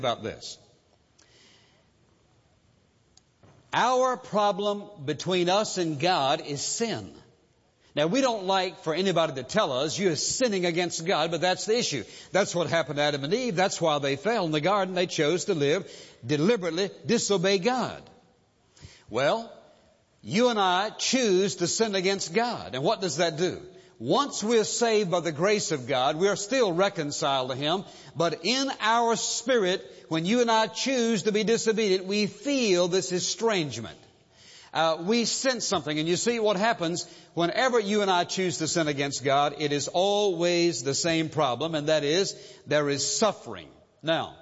about this. Our problem between us and God is sin. Now, we don't like for anybody to tell us you're sinning against God, but that's the issue. That's what happened to Adam and Eve. That's why they fell in the garden. They chose to deliberately disobey God. Well, you and I choose to sin against God. And what does that do? Once we're saved by the grace of God, we are still reconciled to Him. But in our spirit, when you and I choose to be disobedient, we feel this estrangement. We sense something. And you see what happens whenever you and I choose to sin against God, it is always the same problem, and that is there is suffering. Now,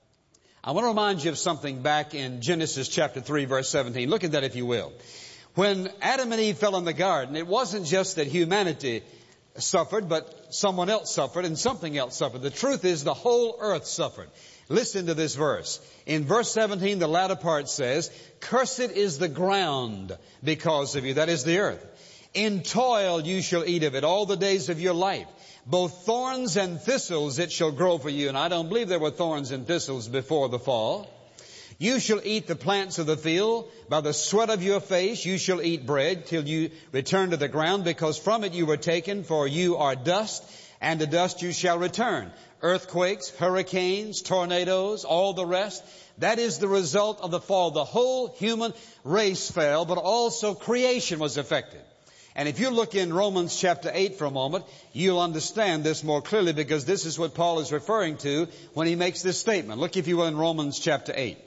I want to remind you of something back in Genesis chapter 3, verse 17. Look at that if you will. When Adam and Eve fell in the garden, it wasn't just that humanity suffered, but someone else suffered and something else suffered. The truth is the whole earth suffered. Listen to this verse. In verse 17, the latter part says, "Cursed is the ground because of you," that is the earth. "In toil you shall eat of it all the days of your life. Both thorns and thistles it shall grow for you." And I don't believe there were thorns and thistles before the fall. "You shall eat the plants of the field. By the sweat of your face you shall eat bread till you return to the ground, because from it you were taken, for you are dust, and to dust you shall return." Earthquakes, hurricanes, tornadoes, all the rest. That is the result of the fall. The whole human race fell, but also creation was affected. And if you look in Romans chapter 8 for a moment, you'll understand this more clearly, because this is what Paul is referring to when he makes this statement. Look, if you will, in Romans chapter 8.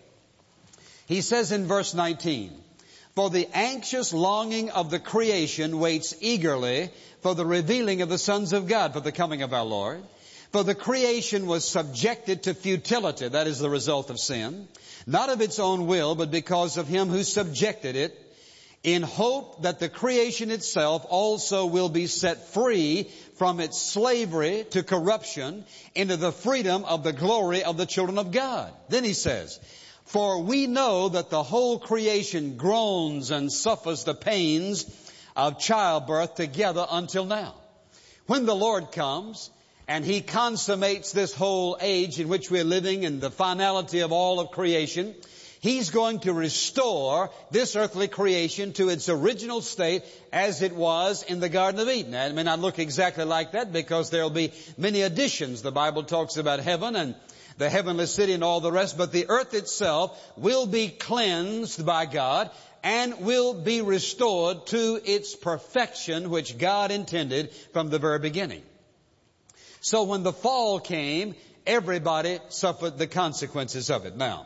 He says in verse 19, "For the anxious longing of the creation waits eagerly for the revealing of the sons of God," for the coming of our Lord. "For the creation was subjected to futility," that is the result of sin, "not of its own will, but because of Him who subjected it, in hope that the creation itself also will be set free from its slavery to corruption into the freedom of the glory of the children of God." Then he says, "For we know that the whole creation groans and suffers the pains of childbirth together until now." When the Lord comes and He consummates this whole age in which we're living and the finality of all of creation, He's going to restore this earthly creation to its original state as it was in the Garden of Eden. It may not look exactly like that, because there will be many additions. The Bible talks about heaven and the heavenly city and all the rest, but the earth itself will be cleansed by God and will be restored to its perfection, which God intended from the very beginning. So when the fall came, everybody suffered the consequences of it. Now,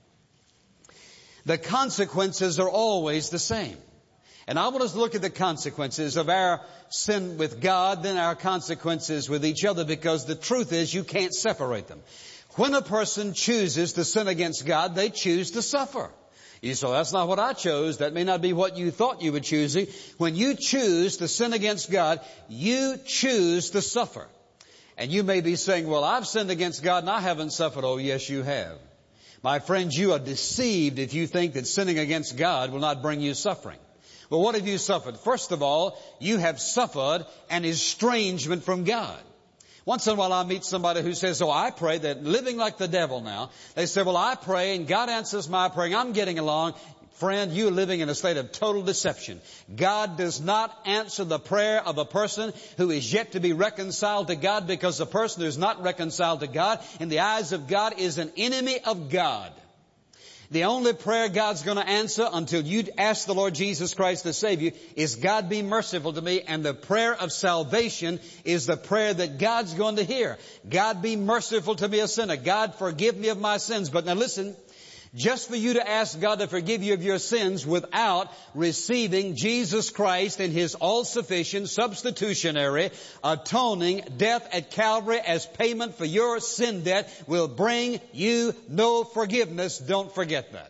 the consequences are always the same. And I want us to look at the consequences of our sin with God, then our consequences with each other, because the truth is you can't separate them. When a person chooses to sin against God, they choose to suffer. You say, "That's not what I chose." That may not be what you thought you were choosing. When you choose to sin against God, you choose to suffer. And you may be saying, "Well, I've sinned against God and I haven't suffered." Oh, yes, you have. My friends, you are deceived if you think that sinning against God will not bring you suffering. Well, what have you suffered? First of all, you have suffered an estrangement from God. Once in a while I meet somebody who says, "Oh, I pray," that living like the devil now. They say, "Well, I pray and God answers my praying. I'm getting along." Friend, you're living in a state of total deception. God does not answer the prayer of a person who is yet to be reconciled to God, because the person who is not reconciled to God in the eyes of God is an enemy of God. The only prayer God's going to answer until you ask the Lord Jesus Christ to save you is, "God, be merciful to me." And the prayer of salvation is the prayer that God's going to hear. "God, be merciful to me, a sinner." "God, forgive me of my sins." But now listen, just for you to ask God to forgive you of your sins without receiving Jesus Christ in His all-sufficient, substitutionary, atoning death at Calvary as payment for your sin debt will bring you no forgiveness. Don't forget that.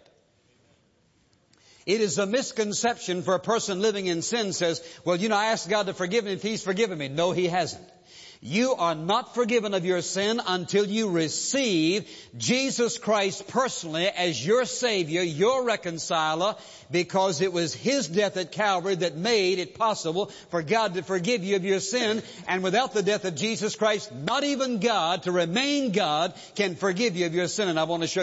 It is a misconception for a person living in sin says, "Well, I asked God to forgive me if He's forgiven me." No, He hasn't. You are not forgiven of your sin until you receive Jesus Christ personally as your Savior, your reconciler, because it was His death at Calvary that made it possible for God to forgive you of your sin. And without the death of Jesus Christ, not even God, to remain God, can forgive you of your sin. And I want to show